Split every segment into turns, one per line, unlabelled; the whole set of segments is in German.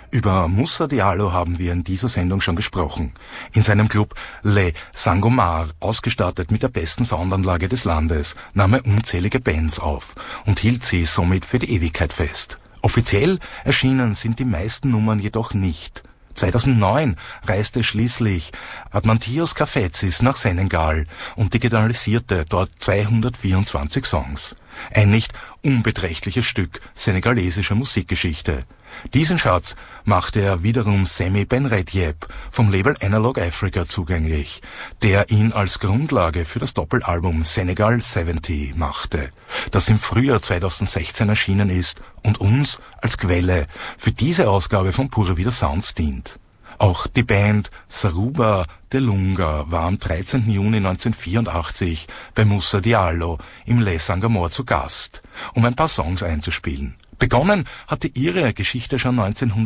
Über Moussa Diallo haben wir in dieser Sendung schon gesprochen. In seinem Club Les Sangomar, ausgestattet mit der besten Soundanlage des Landes, nahm er unzählige Bands auf und hielt sie somit für die Ewigkeit fest. Offiziell erschienen sind die meisten Nummern jedoch nicht. 2009 reiste schließlich Admantios Kafetsis nach Senegal und digitalisierte dort 224 Songs. Ein nicht unbeträchtliches Stück senegalesischer Musikgeschichte. Diesen Schatz machte er wiederum Semi Benrediep vom Label Analog Africa zugänglich, der ihn als Grundlage für das Doppelalbum Senegal 70 machte, das im Frühjahr 2016 erschienen ist und uns als Quelle für diese Ausgabe von Pure Vida Sounds dient. Auch die Band Sarouba de Lunga war am 13. Juni 1984 bei Moussa Diallo im Les Sangomar zu Gast, um ein paar Songs einzuspielen. Begonnen hatte ihre Geschichte schon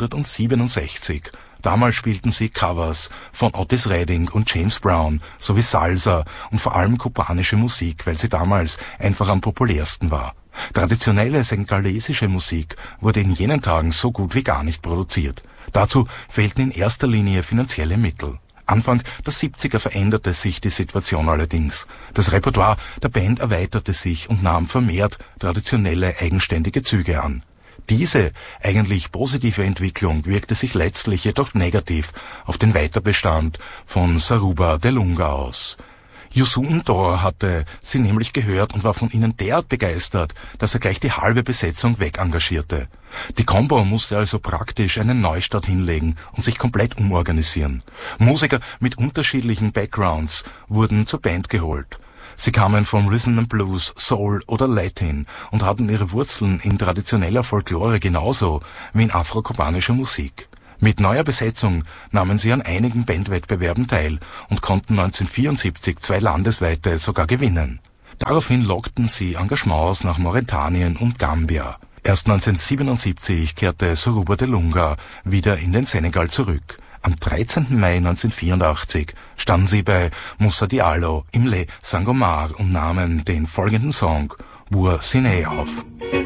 1967. Damals spielten sie Covers von Otis Redding und James Brown sowie Salsa und vor allem kubanische Musik, weil sie damals einfach am populärsten war. Traditionelle senegalesische Musik wurde in jenen Tagen so gut wie gar nicht produziert. Dazu fehlten in erster Linie finanzielle Mittel. Anfang der 70er veränderte sich die Situation allerdings. Das Repertoire der Band erweiterte sich und nahm vermehrt traditionelle, eigenständige Züge an. Diese eigentlich positive Entwicklung wirkte sich letztlich jedoch negativ auf den Weiterbestand von Sarouba de Lunga aus. Youssou N'Dour hatte sie nämlich gehört und war von ihnen derart begeistert, dass er gleich die halbe Besetzung wegengagierte. Die Combo musste also praktisch einen Neustart hinlegen und sich komplett umorganisieren. Musiker mit unterschiedlichen Backgrounds wurden zur Band geholt. Sie kamen vom Rhythm and Blues, Soul oder Latin und hatten ihre Wurzeln in traditioneller Folklore genauso wie in afrokubanischer Musik. Mit neuer Besetzung nahmen sie an einigen Bandwettbewerben teil und konnten 1974 2 landesweite sogar gewinnen. Daraufhin lockten sie Engagements nach Mauretanien und Gambia. Erst 1977 kehrte Sarouba de Lunga wieder in den Senegal zurück. Am 13. Mai 1984 standen sie bei Moussa Diallo im Les Sangomar und nahmen den folgenden Song Bour Sinai auf.